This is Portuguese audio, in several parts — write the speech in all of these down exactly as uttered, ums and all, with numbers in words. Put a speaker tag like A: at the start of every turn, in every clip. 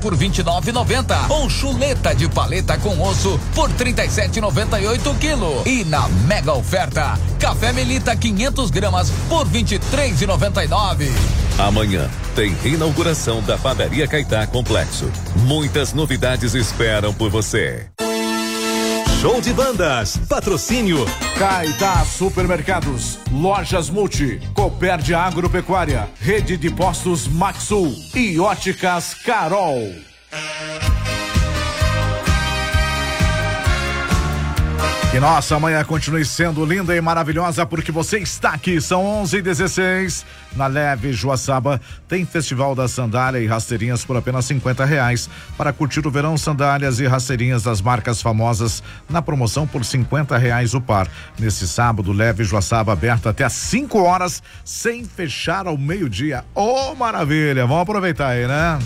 A: por vinte e nove reais e noventa centavos. Ou chuleta de paleta com osso por trinta e sete reais e noventa e oito centavos quilo. E na mega oferta, café Melita quinhentas gramas por vinte e três reais e noventa e nove centavos.
B: Amanhã tem reinauguração da Padaria Caetá Complexo. Muitas novidades esperam por você.
C: Show de bandas, patrocínio
D: Caetá Supermercados, Lojas Multi, Copérdia Agropecuária, Rede de Postos Maxul e Óticas Carol. Que nossa amanhã continue sendo linda e maravilhosa porque você está aqui. São onze e dezesseis. Na Leve Joaçaba tem Festival da Sandália e Rasteirinhas por apenas cinquenta reais. Para curtir o verão, sandálias e rasteirinhas das marcas famosas na promoção por cinquenta reais o par. Nesse sábado, Leve Joaçaba aberta até às cinco horas, sem fechar ao meio-dia. Oh, maravilha! Vamos aproveitar aí, né?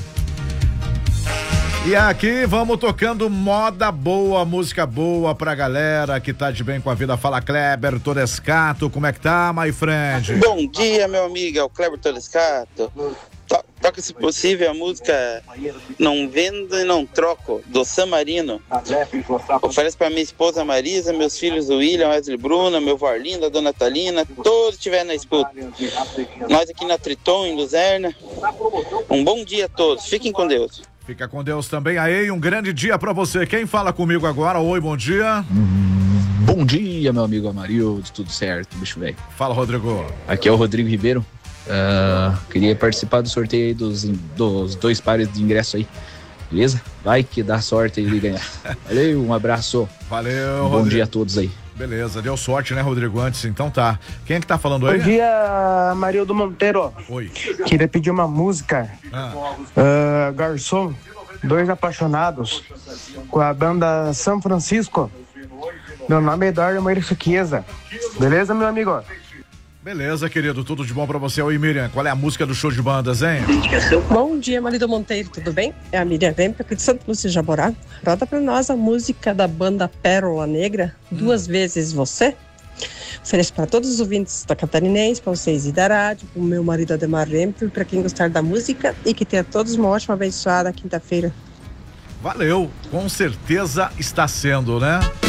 D: E aqui vamos tocando moda boa, música boa pra galera que tá de bem com a vida. Fala, Kleber Torescato, como é que tá, my friend?
E: Bom dia, meu amigo, é o Kleber Torescato. To- toca, se possível, a música Não Vendo e Não Troco, do San Marino. Oferece pra minha esposa Marisa, meus filhos William, Wesley Bruna, meu vó Arlinda, Dona Talina, todos estiverem na escuta. Nós aqui na Triton, em Luzerna. Um bom dia a todos, fiquem com Deus.
D: Fica com Deus também aí, um grande dia pra você. Quem fala comigo agora? Oi, bom dia.
F: Hum, bom dia, meu amigo Amarildo, tudo certo, bicho velho.
D: Fala, Rodrigo.
F: Aqui é o Rodrigo Ribeiro. Uh, queria participar do sorteio aí dos, dos dois pares de ingresso aí, beleza? Vai que dá sorte aí de ganhar. Valeu, um abraço.
D: Valeu,
F: um bom
D: Rodrigo.
F: dia a todos aí.
D: Beleza, deu sorte, né, Rodrigo? Antes, então tá. Quem é que tá falando aí?
G: Bom dia, Marildo Monteiro.
D: Oi.
G: Queria pedir uma música.
D: Ah.
G: Uh, Garçom, Dois Apaixonados, com a banda São Francisco. Meu nome é Eduardo Maurício Chiesa. Beleza, meu amigo?
D: Beleza, querido, tudo de bom pra você. Oi, Miriam, qual é a música do show de bandas, hein?
H: Bom dia, Marido Monteiro, tudo bem? É a Miriam Vemp, aqui de Santa Lúcia Jaborá. Roda pra nós a música da banda Pérola Negra, Duas hum. Vezes Você. Ofereço para todos os ouvintes da Catarinense, para vocês e da rádio, para o meu marido Ademar Vemp, para quem gostar da música e que tenha todos uma ótima, abençoada quinta-feira.
D: Valeu, com certeza está sendo, né?